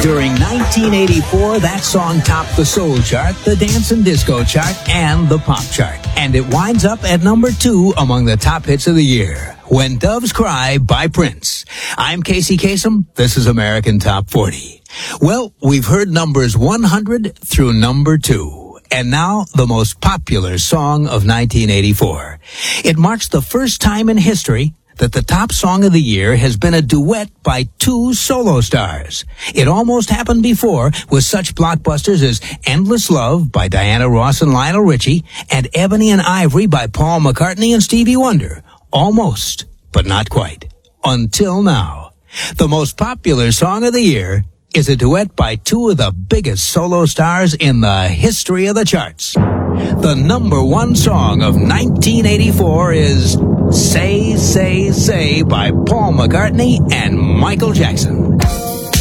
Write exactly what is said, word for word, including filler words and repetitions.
During nineteen eighty-four, that song topped the soul chart, the dance and disco chart, and the pop chart. And it winds up at number two among the top hits of the year, When Doves Cry by Prince. I'm Casey Kasem. This is American Top forty. Well, we've heard numbers one hundred through number two. And now, the most popular song of nineteen eighty-four. It marks the first time in history that the top song of the year has been a duet by two solo stars. It almost happened before with such blockbusters as Endless Love by Diana Ross and Lionel Richie and Ebony and Ivory by Paul McCartney and Stevie Wonder. Almost, but not quite. Until now. The most popular song of the year is a duet by two of the biggest solo stars in the history of the charts. The number one song of nineteen eighty-four is Say, Say, Say by Paul McCartney and Michael Jackson.